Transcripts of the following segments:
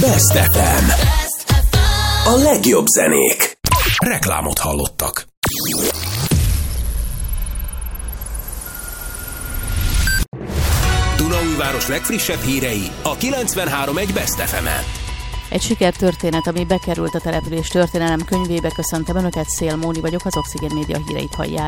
Best FM. A legjobb zenék. Reklámot hallottak. Dunaújváros legfrissebb hírei a 93.1 Best FM-en. Egy sikertörténet, ami bekerült a település történelem könyvébe. Köszöntöm Önöket, Szél Móni vagyok, az Oxigén Média híreit hallják.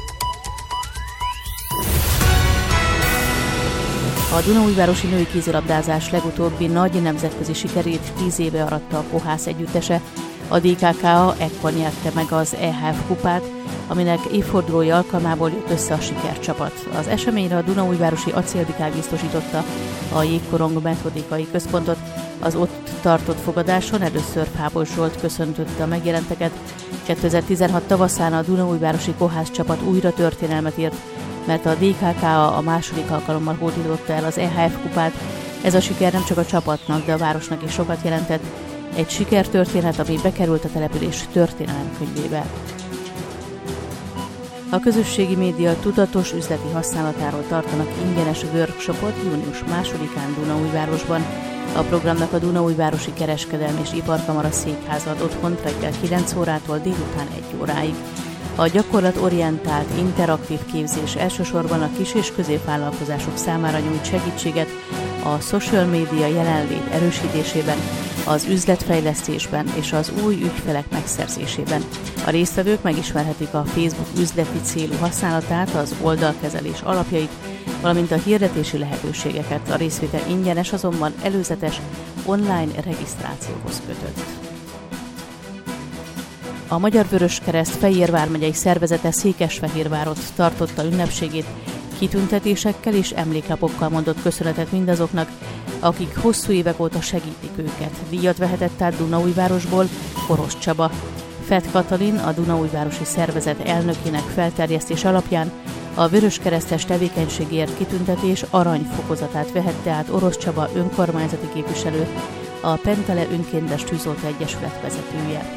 A Dunaújvárosi női kézilabdázás legutóbbi nagy nemzetközi sikerét 10 éve aratta a Kohász együttese. A DKK ekkor nyerte meg az EHF kupát, aminek évfordulója alkalmából jött össze a sikercsapat. Az eseményre a Dunaújvárosi Acélbikák biztosította a Jégkorong metodikai központot. Az ott tartott fogadáson először Fábos Zsolt köszöntötte a megjelenteket. 2016 tavaszán a Dunaújvárosi Kohász csapat újra történelmet írt, mert a DKK a második alkalommal hódította el az EHF kupát. Ez a siker nem csak a csapatnak, de a városnak is sokat jelentett. Egy sikertörténet, ami bekerült a település történelem könyvébe. A közösségi média tudatos üzleti használatáról tartanak ingyenes workshopot június 2-án Dunaújvárosban. A programnak a Dunaújvárosi Kereskedelmi és Iparkamara székháza ad otthont reggel 9 órától délután 1 óráig. A gyakorlatorientált, interaktív képzés elsősorban a kis- és középvállalkozások számára nyújt segítséget a social media jelenlét erősítésében, az üzletfejlesztésben és az új ügyfelek megszerzésében. A résztvevők megismerhetik a Facebook üzleti célú használatát, az oldalkezelés alapjait, valamint a hirdetési lehetőségeket. A részvétel ingyenes, azonban előzetes online regisztrációhoz kötött. A Magyar Vöröskereszt Fejér vármegyei szervezete Székesfehérvárot tartotta ünnepségét, kitüntetésekkel és emléklapokkal mondott köszönetet mindazoknak, akik hosszú évek óta segítik őket. Díjat vehetett át Dunaújvárosból Orosz Csaba. Fett Katalin, a Dunaújvárosi Szervezet elnökének felterjesztés alapján a vöröskeresztes tevékenységért kitüntetés aranyfokozatát vehette át Orosz Csaba önkormányzati képviselő, a Pentele Önkéntes Tűzoltó Egyesület vezetője.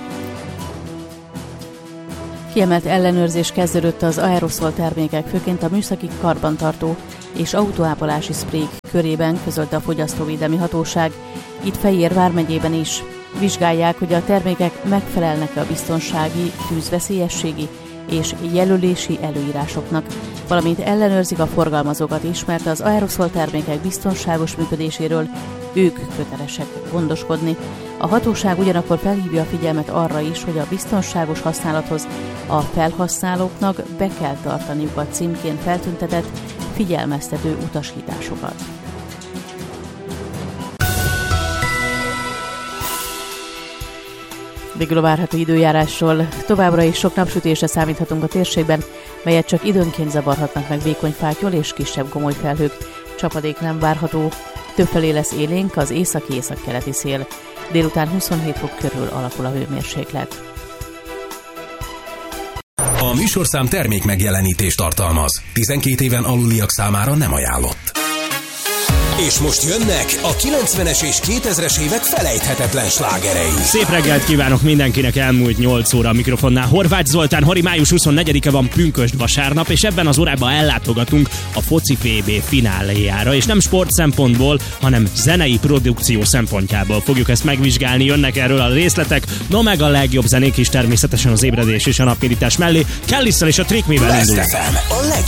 Kiemelt ellenőrzés kezdődött az aeroszol termékek, főként a műszaki karbantartó és autóápolási szprék körében, közölte a Fogyasztóvédelmi Hatóság. Itt Fejér vármegyében is vizsgálják, hogy a termékek megfelelnek a biztonsági, tűzveszélyességi és jelölési előírásoknak, valamint ellenőrzik a forgalmazókat is, mert az aeroszol termékek biztonságos működéséről ők kötelesek gondoskodni. A hatóság ugyanakkor felhívja a figyelmet arra is, hogy a biztonságos használathoz a felhasználóknak be kell tartaniuk a címkén feltüntetett figyelmeztető utasításokat. Végül a várható időjárásról. Továbbra is sok napsütésre számíthatunk a térségben, melyet csak időnként zavarhatnak meg vékony fátyol és kisebb gomoly felhők. Csapadék nem várható, többfelé lesz élénk az északi-északkeleti szél. Délután 27 fok körül alakul a hőmérséklet. A műsorszám termék megjelenítést tartalmaz. 12 éven aluliak számára nem ajánlott. És most jönnek a 90-es és 2000-es évek felejthetetlen slágerei. Szép reggelt kívánok mindenkinek, elmúlt 8 óra a mikrofonnál. Horváth Zoltán, Hori, május 24-e van, pünkösd vasárnap, és ebben az órában ellátogatunk a foci VB fináléjára, és nem sport szempontból, hanem zenei produkció szempontjából fogjuk ezt megvizsgálni. Jönnek erről a részletek, no meg a legjobb zenék is természetesen az ébredés és a napirítás mellé. Kellisszel és a Trick Me-vel indulunk.